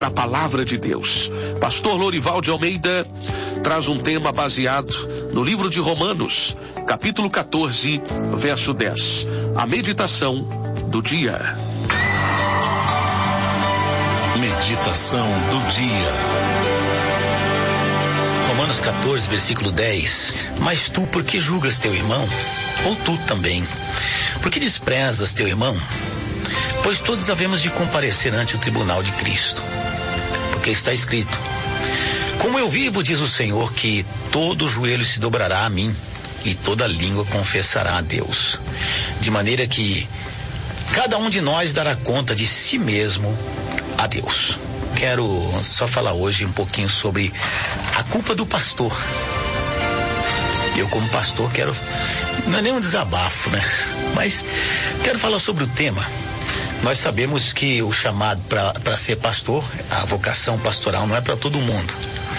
Na palavra de Deus. Pastor Lorival de Almeida traz um tema baseado no livro de Romanos, capítulo 14, verso 10. A meditação do dia. Meditação do dia. Romanos 14, versículo 10. Mas tu, por que julgas teu irmão? Ou tu também? Por que desprezas teu irmão? Pois todos havemos de comparecer ante o tribunal de Cristo. Porque está escrito: como eu vivo, diz o Senhor, que todo joelho se dobrará a mim e toda língua confessará a Deus. De maneira que cada um de nós dará conta de si mesmo a Deus. Quero só falar hoje um pouquinho sobre a culpa do pastor. Eu, como pastor, quero... não é nem um desabafo, né? Mas quero falar sobre o tema. Nós sabemos que o chamado para ser pastor, a vocação pastoral, não é para todo mundo.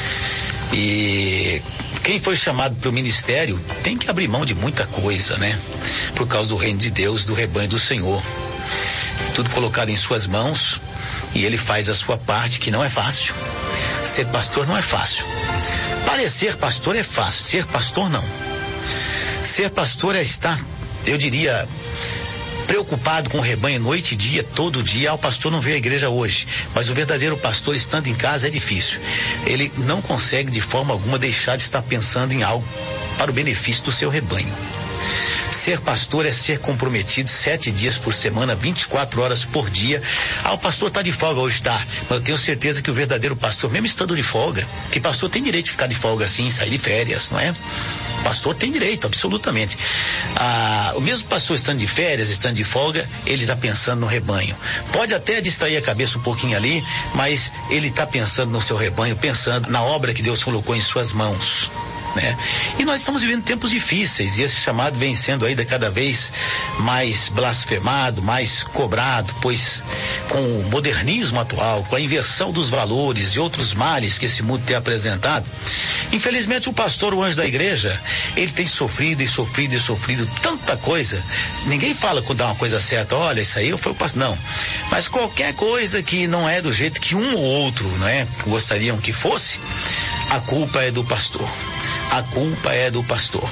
E quem foi chamado para o ministério tem que abrir mão de muita coisa, né? Por causa do reino de Deus, do rebanho do Senhor. Tudo colocado em suas mãos e ele faz a sua parte, que não é fácil. Ser pastor não é fácil. Parecer pastor é fácil, ser pastor não. Ser pastor é estar, eu diria, preocupado com o rebanho noite e dia, todo dia. O pastor não veio à igreja hoje, mas o verdadeiro pastor, estando em casa, é difícil. Ele não consegue de forma alguma deixar de estar pensando em algo para o benefício do seu rebanho. Ser pastor é ser comprometido 7 dias por semana, 24 horas por dia. O pastor está de folga hoje, tá? Mas eu tenho certeza que o verdadeiro pastor, mesmo estando de folga, que pastor tem direito de ficar de folga assim, sair de férias, não é? Pastor tem direito, absolutamente. O mesmo pastor estando de férias, estando de folga, ele está pensando no rebanho. Pode até distrair a cabeça um pouquinho ali, mas ele está pensando no seu rebanho, pensando na obra que Deus colocou em suas mãos, né? E nós estamos vivendo tempos difíceis, e esse chamado vem sendo ainda cada vez mais blasfemado, mais cobrado, pois com o modernismo atual, com a inversão dos valores e outros males que esse mundo tem apresentado, infelizmente o pastor, o anjo da igreja, ele tem sofrido tanta coisa. Ninguém fala quando dá uma coisa certa, olha, isso aí foi o pastor, não. Mas qualquer coisa que não é do jeito que um ou outro, não é, gostariam que fosse, a culpa é do pastor. A culpa é do pastor.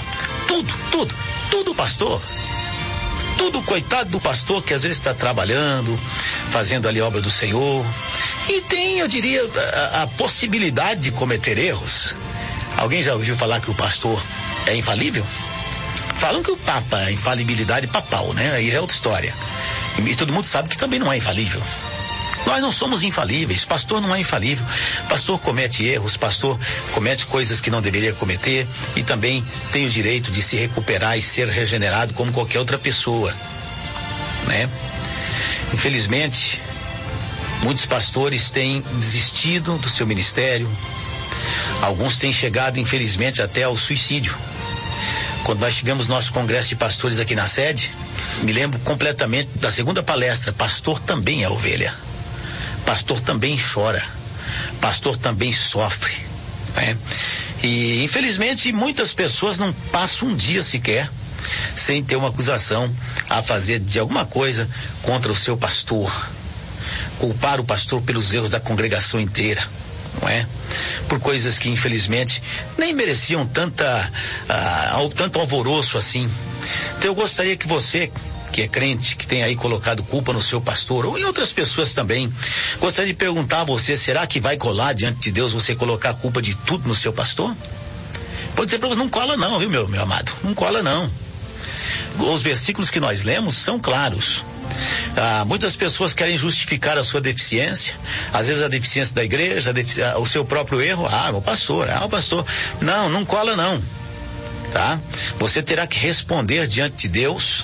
Tudo pastor. Tudo coitado do pastor que às vezes está trabalhando, fazendo ali a obra do Senhor. E tem, eu diria, a possibilidade de cometer erros. Alguém já ouviu falar que o pastor é infalível? Falam que o Papa é infalibilidade papal, né? Aí já é outra história. E todo mundo sabe que também não é infalível. Nós não somos infalíveis, pastor não é infalível, pastor comete erros, pastor comete coisas que não deveria cometer e também tem o direito de se recuperar e ser regenerado como qualquer outra pessoa, né? Infelizmente, muitos pastores têm desistido do seu ministério, alguns têm chegado, infelizmente, até ao suicídio. Quando nós tivemos nosso congresso de pastores aqui na sede, me lembro completamente da segunda palestra, pastor também é ovelha. Pastor também chora, pastor também sofre, né? E infelizmente muitas pessoas não passam um dia sequer sem ter uma acusação a fazer de alguma coisa contra o seu pastor, culpar o pastor pelos erros da congregação inteira, não é? Por coisas que infelizmente nem mereciam tanto alvoroço assim. Então eu gostaria que você, que é crente, que tem aí colocado culpa no seu pastor, ou em outras pessoas também, gostaria de perguntar a você, será que vai colar diante de Deus você colocar a culpa de tudo no seu pastor? Pode dizer para você, não cola não, viu, meu amado? Não cola não. Os versículos que nós lemos são claros. Muitas pessoas querem justificar a sua deficiência, às vezes a deficiência da igreja, o seu próprio erro. O pastor. Não cola não, tá? Você terá que responder diante de Deus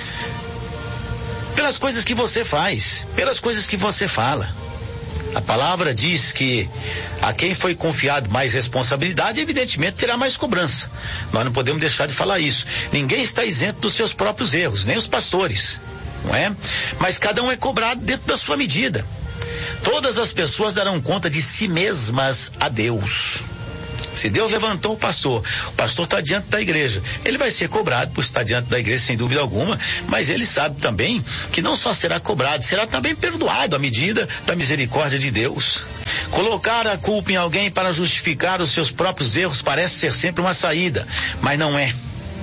pelas coisas que você faz, pelas coisas que você fala. A palavra diz que a quem foi confiado mais responsabilidade, evidentemente terá mais cobrança. Nós não podemos deixar de falar isso. Ninguém está isento dos seus próprios erros, nem os pastores, não é? Mas cada um é cobrado dentro da sua medida. Todas as pessoas darão conta de si mesmas a Deus. Se Deus levantou o pastor está diante da igreja, ele vai ser cobrado por estar diante da igreja, sem dúvida alguma, mas ele sabe também que não só será cobrado, será também perdoado à medida da misericórdia de Deus. Colocar a culpa em alguém para justificar os seus próprios erros parece ser sempre uma saída, mas não é.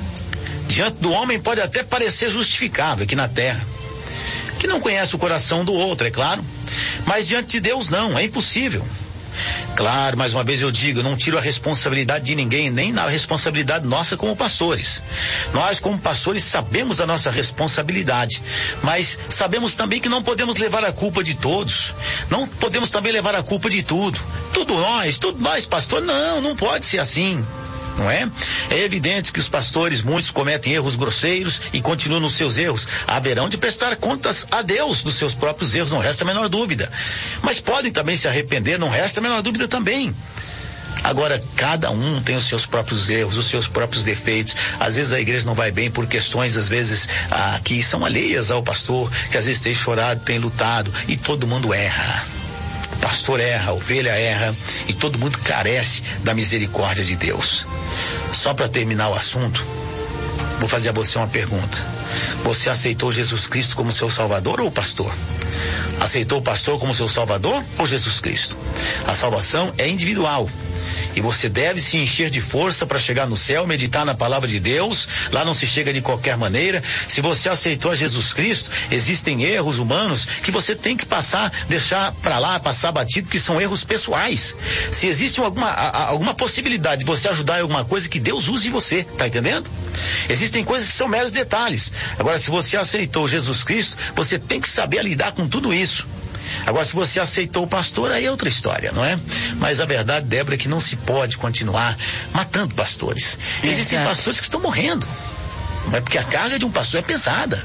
Diante do homem pode até parecer justificável aqui na terra, que não conhece o coração do outro, é claro, mas diante de Deus não, é impossível. Claro, mais uma vez eu digo, eu não tiro a responsabilidade de ninguém, nem a responsabilidade nossa como pastores. Nós como pastores sabemos a nossa responsabilidade, mas sabemos também que não podemos levar a culpa de todos, não podemos também levar a culpa de tudo. Tudo nós, pastor, não pode ser assim. Não é? É evidente que os pastores, muitos cometem erros grosseiros e continuam nos seus erros. Haverão de prestar contas a Deus dos seus próprios erros, não resta a menor dúvida. Mas podem também se arrepender, não resta a menor dúvida também. Agora, cada um tem os seus próprios erros, os seus próprios defeitos. Às vezes a igreja não vai bem por questões, às vezes, que são alheias ao pastor, que às vezes tem chorado, tem lutado, e todo mundo erra. Pastor erra, a ovelha erra, e todo mundo carece da misericórdia de Deus. Só para terminar o assunto, vou fazer a você uma pergunta. Você aceitou Jesus Cristo como seu Salvador ou pastor? Aceitou o pastor como seu Salvador ou Jesus Cristo? A salvação é individual. E você deve se encher de força para chegar no céu, meditar na palavra de Deus. Lá não se chega de qualquer maneira. Se você aceitou a Jesus Cristo, existem erros humanos que você tem que deixar para lá, passar batido, que são erros pessoais. Se existe alguma possibilidade de você ajudar em alguma coisa, que Deus use você, tá entendendo? Existem coisas que são meros detalhes. Agora, se você aceitou Jesus Cristo, você tem que saber lidar com tudo isso. Agora, se você aceitou o pastor, aí é outra história, não é? Mas a verdade, Débora, é que não se pode continuar matando pastores. Existem pastores que estão morrendo, mas porque a carga de um pastor é pesada.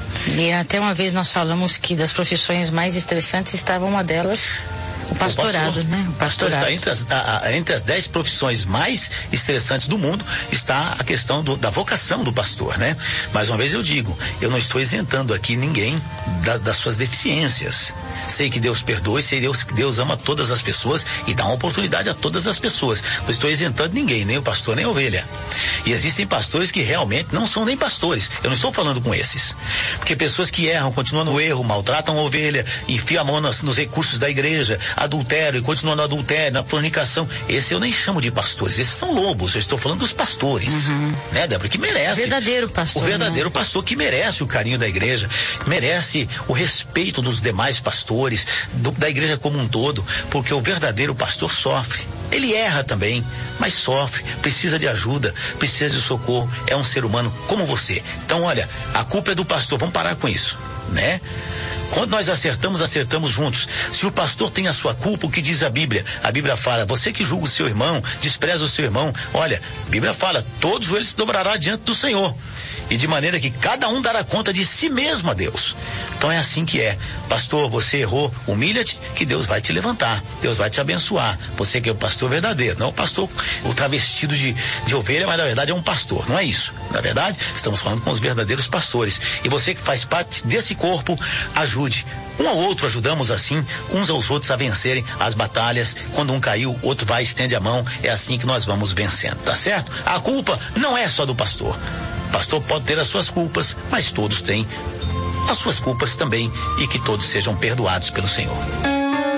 E até uma vez nós falamos que das profissões mais estressantes estava uma delas o pastorado, né? O pastorado. Entre as 10 profissões mais estressantes do mundo está a questão da vocação do pastor, né? Mais uma vez eu digo, eu não estou isentando aqui ninguém das suas deficiências. Sei que Deus perdoe, sei que Deus ama todas as pessoas e dá uma oportunidade a todas as pessoas. Não estou isentando ninguém, nem o pastor, nem a ovelha. E existem pastores que realmente não são nem pastores. Eu não estou falando com esses. Porque pessoas que erram, continuam no erro, maltratam a ovelha, enfiam a mão nos recursos da igreja, adultério e continuando no adultério, na fornicação, esse eu nem chamo de pastores, esses são lobos. Eu estou falando dos pastores, né, Débora, que merece. Verdadeiro pastor, o verdadeiro pastor que merece o carinho da igreja, merece o respeito dos demais pastores, da igreja como um todo, porque o verdadeiro pastor sofre. Ele erra também, mas sofre, precisa de ajuda, precisa de socorro, é um ser humano como você. Então, olha, a culpa é do pastor, vamos parar com isso, né? Quando nós acertamos juntos. Se o pastor tem a sua culpa, o que diz a Bíblia? A Bíblia fala, você que julga o seu irmão, despreza o seu irmão, olha, a Bíblia fala, todos os joelhos se dobrará diante do Senhor, e de maneira que cada um dará conta de si mesmo a Deus. Então é assim que é. Pastor, você errou, humilha-te, que Deus vai te levantar, Deus vai te abençoar. Você que é o pastor verdadeiro, não o pastor, o travestido de ovelha, mas na verdade é um pastor, não é isso. Na verdade, estamos falando com os verdadeiros pastores. E você que faz parte desse corpo, ajude. Um ao outro, ajudamos assim, uns aos outros a vencerem as batalhas. Quando um caiu, outro vai e estende a mão. É assim que nós vamos vencendo, tá certo? A culpa não é só do pastor. O pastor pode ter as suas culpas, mas todos têm as suas culpas também, e que todos sejam perdoados pelo Senhor.